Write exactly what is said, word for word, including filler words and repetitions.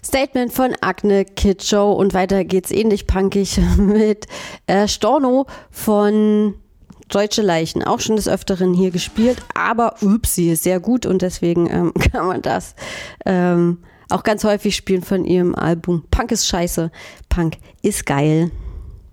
Statement von Agne Kitschow und weiter geht's ähnlich punkig mit äh, Storno von Deutsche Leichen. Auch schon des Öfteren hier gespielt, aber upsie, ist sehr gut und deswegen ähm, kann man das ähm, auch ganz häufig spielen von ihrem Album Punk ist scheiße, Punk ist geil.